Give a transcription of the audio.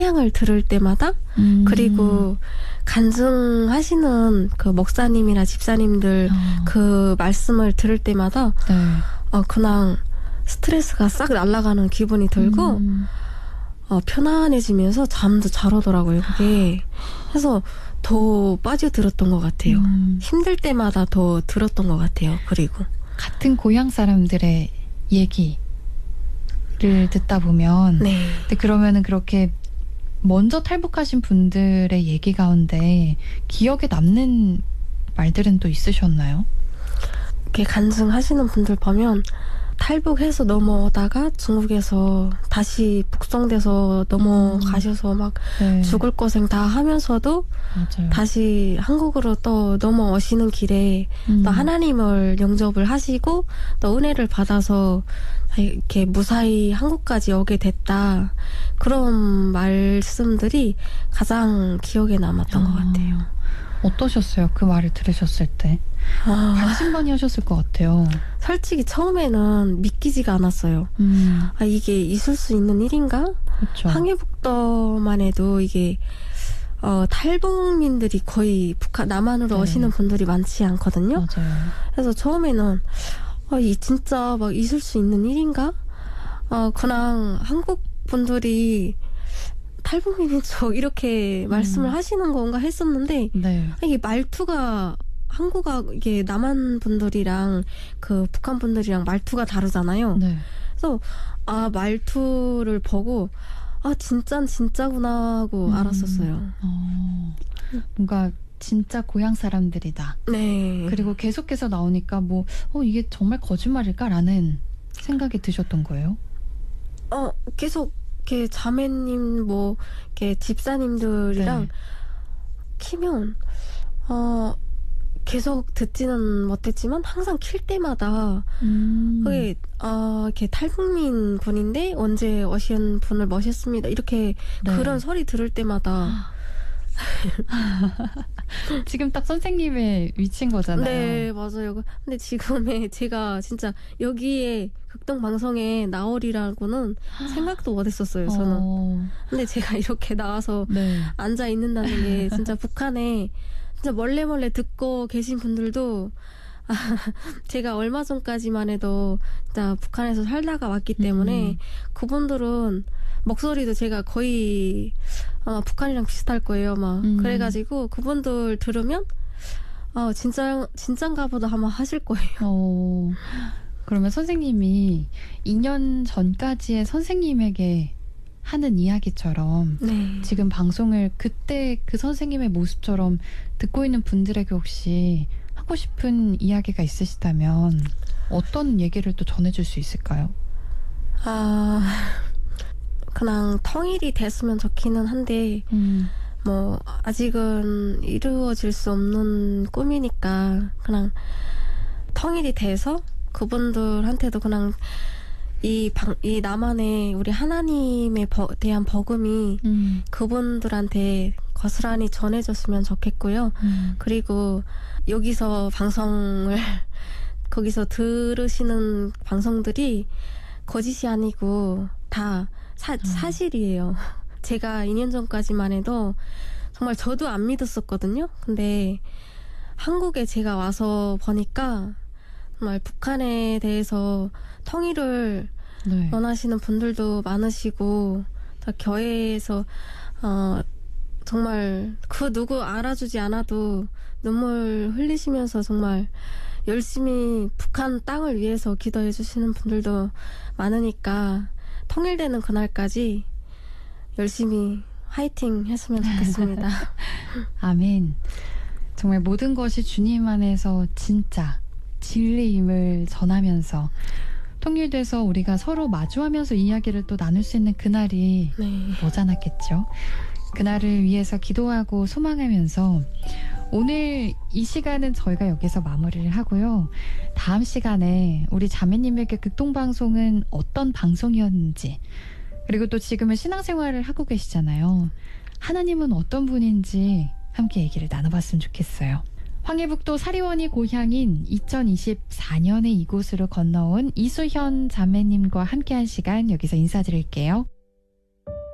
찬양을 들을 때마다 그리고 간증하시는 그 목사님이나 집사님들 그 말씀을 들을 때마다 그냥 스트레스가 싹 날아가는 기분이 들고 편안해지면서 잠도 잘 오더라고요. 그게 그래서 더 빠져들었던 것 같아요. 힘들 때마다 더 들었던 것 같아요. 그리고 같은 고향 사람들의 얘기를 듣다 보면 근데 그러면은 그렇게 먼저 탈북하신 분들의 얘기 가운데 기억에 남는 말들은 또 있으셨나요? 이렇게 간증하시는 분들 보면 탈북해서 넘어오다가 중국에서 다시 북송돼서 넘어가셔서 막 죽을 고생 다 하면서도 맞아요. 다시 한국으로 또 넘어오시는 길에 또 하나님을 영접을 하시고 또 은혜를 받아서 이렇게 무사히 한국까지 오게 됐다. 그런 말씀들이 가장 기억에 남았던 것 같아요. 어떠셨어요? 그 말을 들으셨을 때? 반신반의하셨을 것 같아요. 솔직히 처음에는 믿기지가 않았어요. 이게 있을 수 있는 일인가? 그렇죠. 항해북도만 해도 이게 탈북민들이 거의 남한으로 오시는 분들이 많지 않거든요. 맞아요. 그래서 처음에는 이 진짜 막 있을 수 있는 일인가? 그냥 한국 분들이 탈북민이죠 이렇게 말씀을 하시는 건가 했었는데 이게 말투가 이게 남한 분들이랑 그 북한 분들이랑 말투가 다르잖아요. 그래서 말투를 보고 진짜구나 하고 알았었어요. 뭔가 진짜 고향 사람들이다. 그리고 계속해서 나오니까 이게 정말 거짓말일까라는 생각이 드셨던 거예요? 계속 이렇게 자매님 이렇게 집사님들이랑 키면 계속 듣지는 못했지만 항상 킬 때마다 그게 이렇게 탈북민 분인데 언제 오신 분을 모셨습니다. 이렇게 그런 소리 들을 때마다 지금 딱 선생님의 위치인 거잖아요. 네, 맞아요. 근데 지금의 제가 진짜 여기에 극동방송에 나오리라고는 생각도 못했었어요, 저는. 근데 제가 이렇게 나와서 앉아 있는다는 게 진짜 북한에 진짜 몰래 듣고 계신 분들도 제가 얼마 전까지만 해도 진짜 북한에서 살다가 왔기 때문에 그분들은 목소리도 제가 거의 북한이랑 비슷할 거예요, 그래가지고 그분들 들으면 진짠가 보다 아마 하실 거예요. 그러면 선생님이 2년 전까지의 선생님에게 하는 이야기처럼 지금 방송을 그때 그 선생님의 모습처럼 듣고 있는 분들에게 혹시 하고 싶은 이야기가 있으시다면 어떤 얘기를 또 전해줄 수 있을까요? 그냥 통일이 됐으면 좋기는 한데 아직은 이루어질 수 없는 꿈이니까 그냥 통일이 돼서 그분들한테도 그냥 이 남한의 우리 하나님에 대한 복음이 그분들한테 거스란히 전해졌으면 좋겠고요. 그리고 여기서 방송을 거기서 들으시는 방송들이 거짓이 아니고 다 사실이에요. 제가 2년 전까지만 해도 정말 저도 안 믿었었거든요. 근데 한국에 제가 와서 보니까 정말 북한에 대해서 통일을 원하시는 분들도 많으시고 교회에서 정말 그 누구 알아주지 않아도 눈물 흘리시면서 정말 열심히 북한 땅을 위해서 기도해 주시는 분들도 많으니까 통일되는 그날까지 열심히 화이팅 했으면 좋겠습니다. 아멘. 정말 모든 것이 주님 안에서 진짜 진리임을 전하면서 통일돼서 우리가 서로 마주하면서 이야기를 또 나눌 수 있는 그날이 머지않았겠죠. 그날을 위해서 기도하고 소망하면서 오늘 이 시간은 저희가 여기서 마무리를 하고요. 다음 시간에 우리 자매님에게 극동방송은 어떤 방송이었는지, 그리고 또 지금은 신앙생활을 하고 계시잖아요. 하나님은 어떤 분인지 함께 얘기를 나눠봤으면 좋겠어요. 황해북도 사리원이 고향인 2024년에 이곳으로 건너온 이수현 자매님과 함께한 시간 여기서 인사드릴게요.